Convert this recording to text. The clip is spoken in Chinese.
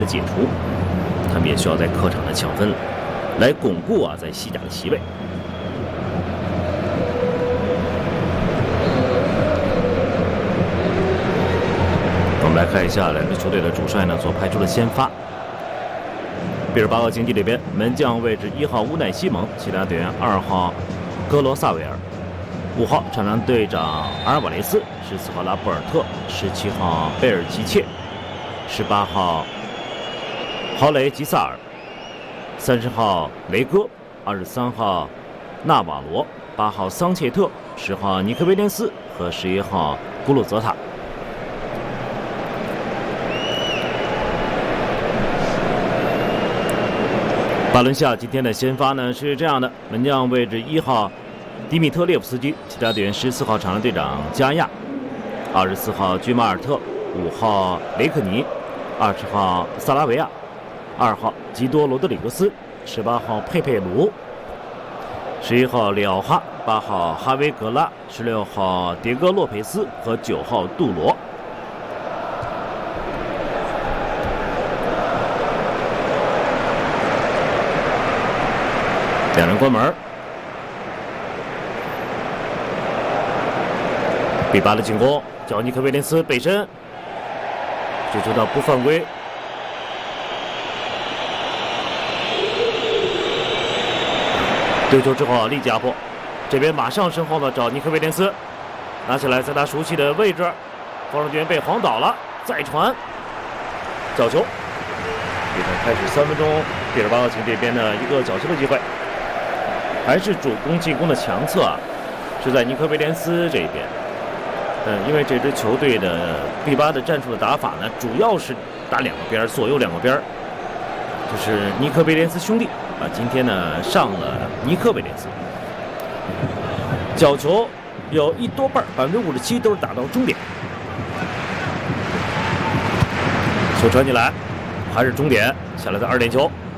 的解除，他们也需要在客场的抢分来巩固在西甲的席位。我们来看一下两支球队的主帅呢所派出的先发。毕尔巴鄂竞技这边门将位置1号乌奈西蒙，其他队员2号戈罗萨维尔，5号场上队长阿尔瓦雷斯，14号拉波尔特，17号贝尔奇切，18号豪雷吉萨尔，30号雷戈，23号纳瓦罗，8号桑切特，10号尼科威廉斯和11号古鲁泽塔。巴伦西亚今天的先发呢是这样的：门将位置1号迪米特列夫斯基，其他队员14号场上队长加亚，24号居马尔特，5号雷克尼，20号萨拉维亚，2号吉多罗德里格斯，18号佩佩卢，11号里奥哈，8号哈维格拉，16号迭戈洛佩斯和9号杜罗。两人关门，比巴的进攻，叫尼克威廉斯背身，这球的不犯规。丢球之后立即压迫，这边马上身后呢找尼克威廉斯，拿起来在他熟悉的位置，防守队员被晃倒了，再传，角球。比赛开始3分钟，毕尔巴鄂竞这边的一个角球的机会。还是主攻进攻的强侧是在尼科威廉斯这边。因为这支球队的毕巴的战术的打法呢，主要是打2个边，左右2个边，就是尼科威廉斯兄弟今天呢上了尼科威廉斯，角球有一多半57%都是打到终点，球传进来，还是终点，下来的2点球。